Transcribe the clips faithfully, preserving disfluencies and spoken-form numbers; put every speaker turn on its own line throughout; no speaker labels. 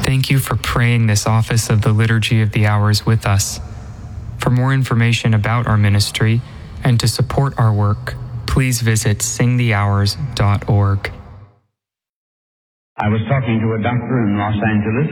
Thank you for praying this office of the Liturgy of the Hours with us. For more information about our ministry and to support our work, please visit sing the hours dot org.
I was talking to a doctor in Los Angeles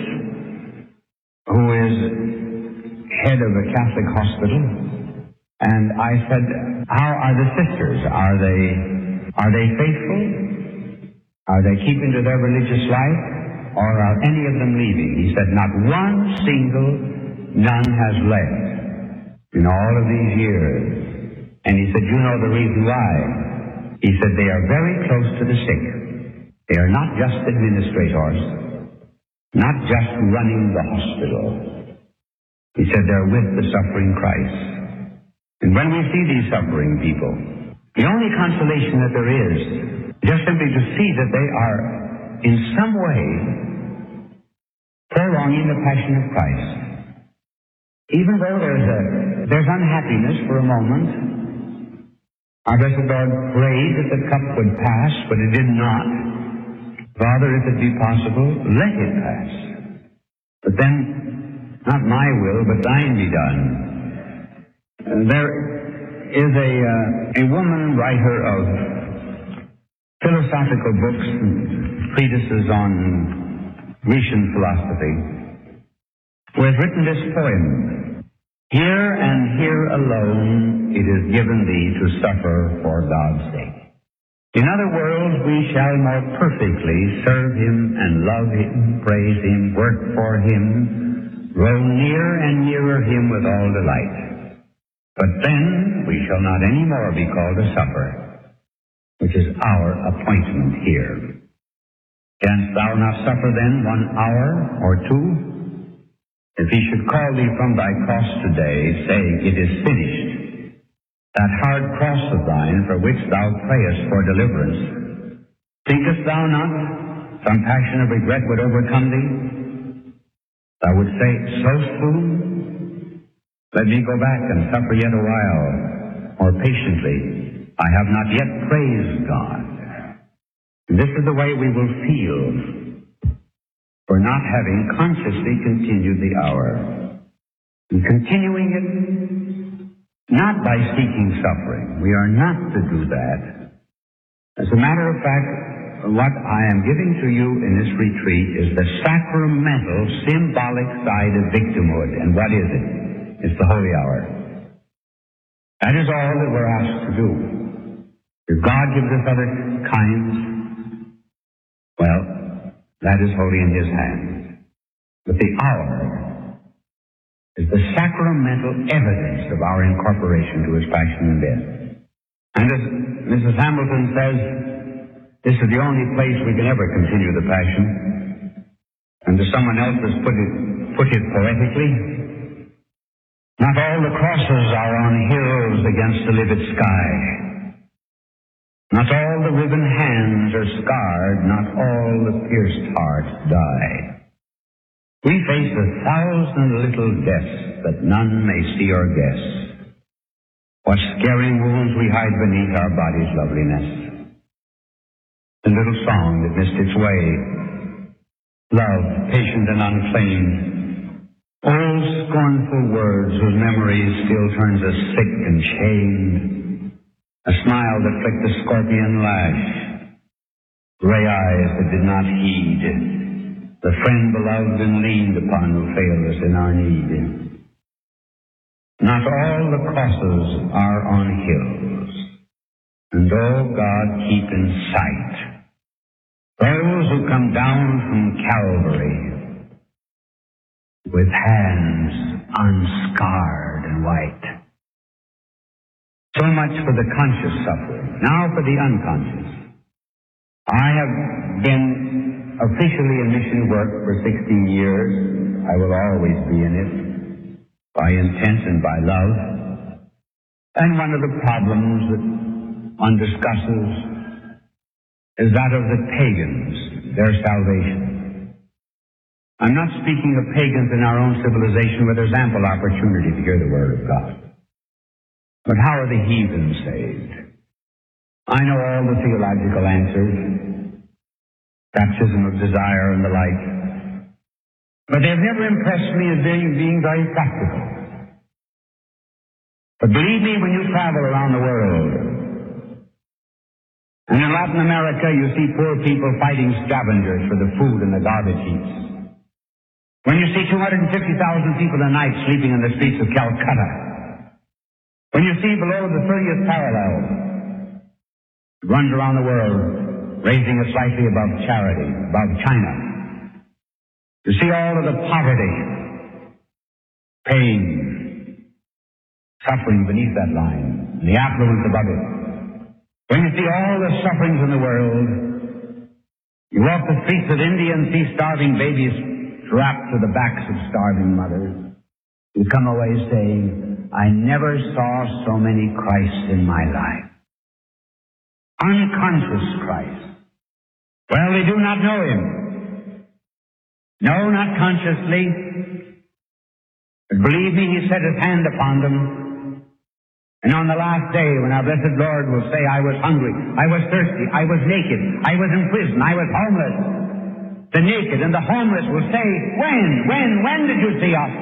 who is head of a Catholic hospital, and I said, how are the sisters? Are they, are they faithful? Are they keeping to their religious life? Or are any of them leaving? He said, not one single nun has left in all of these years. And he said, you know the reason why? He said, they are very close to the sick. They are not just administrators, not just running the hospital. He said, they're with the suffering Christ. And when we see these suffering people, the only consolation that there is, just simply to see that they are in some way prolonging the passion of Christ. Even though there's a there's unhappiness for a moment, our blessed Lord prayed that the cup would pass, but it did not. Father, if it be possible, let it pass. But then, not my will, but thine be done. Uh, there is a uh, a woman writer of philosophical books and treatises on Grecian philosophy, who has written this poem, Here and here alone it is given thee to suffer for God's sake. In other words, we shall more perfectly serve him and love him, praise him, work for him, row near and nearer him with all delight. But then we shall not any more be called to suffer, which is our appointment here. Canst thou not suffer then one hour or two? If he should call thee from thy cross today, saying, it is finished, that hard cross of thine for which thou prayest for deliverance, thinkest thou not some passion of regret would overcome thee? Thou would say, so soon? Let me go back and suffer yet a while, more patiently. I have not yet praised God. And this is the way we will feel for not having consciously continued the hour. And continuing it, not by seeking suffering. We are not to do that. As a matter of fact, what I am giving to you in this retreat is the sacramental, symbolic side of victimhood. And what is it? It's the holy hour. That is all that we're asked to do. If God gives us other kinds, well, that is wholly in his hands. But the hour is the sacramental evidence of our incorporation to his passion and death. And as Missus Hamilton says, this is the only place we can ever continue the passion. And as someone else has put it, put it poetically, not all the crosses are on hills against the livid sky. Not all the riven hands are scarred, not all the pierced hearts die. We face a thousand little deaths that none may see or guess. What scaring wounds we hide beneath our body's loveliness. The little song that missed its way. Love, patient and unclaimed. Old scornful words whose memory still turns us sick and shamed. A smile that flicked a scorpion lash. Gray eyes that did not heed. The friend beloved and leaned upon who failed us in our need. Not all the crosses are on hills. And oh God, keep in sight those who come down from Calvary with hands unscarred and white. So much for the conscious suffering. Now for the unconscious. I have been officially in mission work for sixteen years. I will always be in it, by intent and by love. And one of the problems that one discusses is that of the pagans, their salvation. I'm not speaking of pagans in our own civilization where there's ample opportunity to hear the word of God. But how are the heathen saved? I know all the theological answers, baptism of desire and the like. But they've never impressed me as being, being very practical. But believe me, when you travel around the world, and in Latin America you see poor people fighting scavengers for the food in the garbage heaps. When you see two hundred fifty thousand people a night sleeping in the streets of Calcutta. When you see below the thirtieth parallel, it runs around the world, raising it slightly above charity, above China. You see all of the poverty, pain, suffering beneath that line, and the affluence above it. When you see all the sufferings in the world, you walk the streets of India and see starving babies strapped to the backs of starving mothers. You come away saying, I never saw so many Christs in my life. Unconscious Christ. Well, they do not know him. No, not consciously. But believe me, he set his hand upon them. And on the last day, when our blessed Lord will say, I was hungry, I was thirsty, I was naked, I was in prison, I was homeless, the naked and the homeless will say, when, when, when did you see us?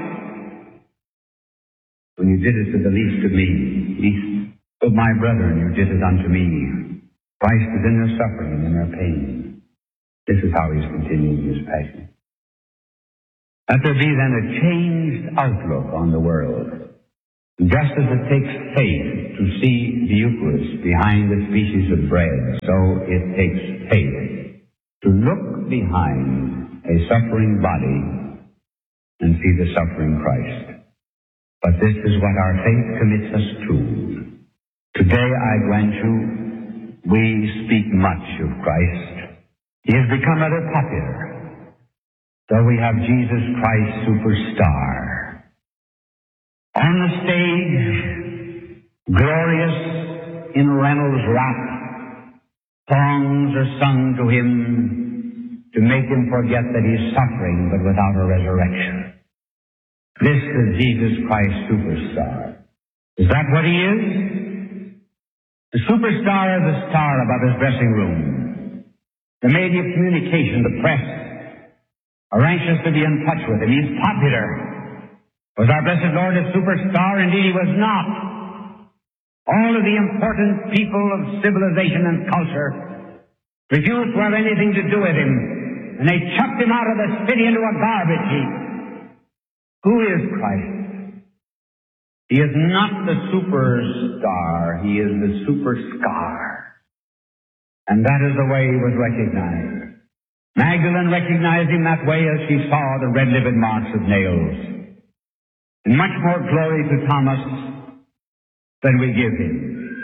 When you did it to the least of me, least of my brethren, you did it unto me. Christ is in their suffering and in their pain. This is how he's continuing his passion. Let there be then a changed outlook on the world. Just as it takes faith to see the Eucharist behind the species of bread, so it takes faith to look behind a suffering body and see the suffering Christ. But this is what our faith commits us to. Today, I grant you, we speak much of Christ. He has become rather popular. So we have Jesus Christ Superstar. On the stage, glorious in Reynolds' rap, songs are sung to him to make him forget that he's suffering but without a resurrection. This is Jesus Christ Superstar. Is that what he is? The superstar is a star above his dressing room. The media of communication, the press, are anxious to be in touch with him. He's popular. Was our blessed Lord a superstar? Indeed, he was not. All of the important people of civilization and culture refused to have anything to do with him, and they chucked him out of the city into a garbage heap. Who is Christ? He is not the superstar. He is the superscar. And that is the way he was recognized. Magdalene recognized him that way as she saw the red-livid marks of nails. And much more glory to Thomas than we give him.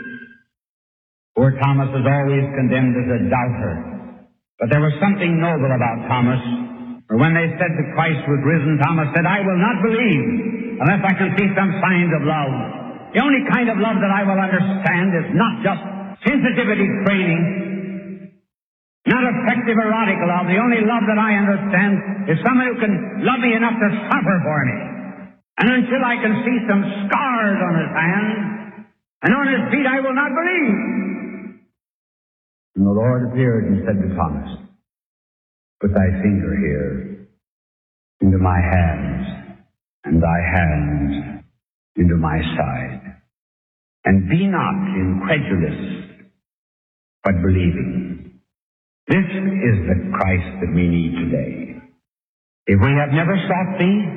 Poor Thomas is always condemned as a doubter. But there was something noble about Thomas. For when they said that Christ was risen, Thomas said, I will not believe unless I can see some signs of love. The only kind of love that I will understand is not just sensitivity training, not effective erotic love. The only love that I understand is someone who can love me enough to suffer for me. And until I can see some scars on his hands and on his feet, I will not believe. And the Lord appeared and said to Thomas, put thy finger here into my hands, and thy hands into my side. And be not incredulous, but believing. This is the Christ that we need today. If we have never sought thee,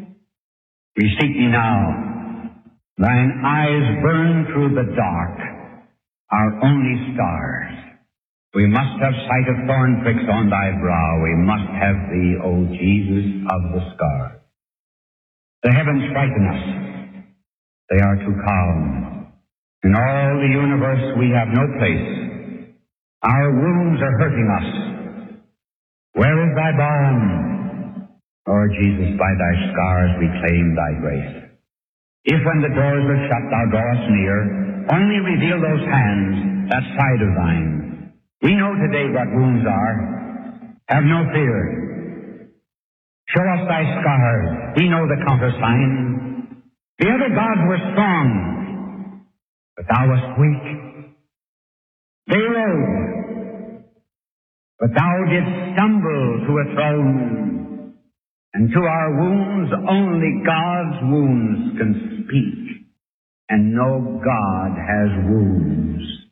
we seek thee now. Thine eyes burn through the dark, our only stars. We must have sight of thorn pricks on thy brow. We must have thee, O Jesus of the scar. The heavens frighten us. They are too calm. In all the universe we have no place. Our wounds are hurting us. Where is thy balm? Lord Jesus, by thy scars we claim thy grace. If when the doors are shut thou drawest near, only reveal those hands, that side of thine. We know today what wounds are. Have no fear. Show us thy scars. We know the countersign. The other gods were strong, but thou wast weak. They rode, but thou didst stumble to a throne. And to our wounds, only God's wounds can speak. And no God has wounds.